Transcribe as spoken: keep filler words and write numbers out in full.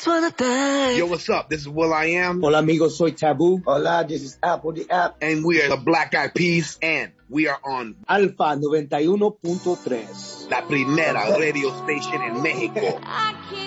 just wanna die. Yo, what's up? This is Will I Am. Hola amigos, soy Taboo. Hola, this is Apple the App. And we are the Black Eyed Peas. And we are on Alfa noventa y uno punto tres. La Primera Radio Station en México.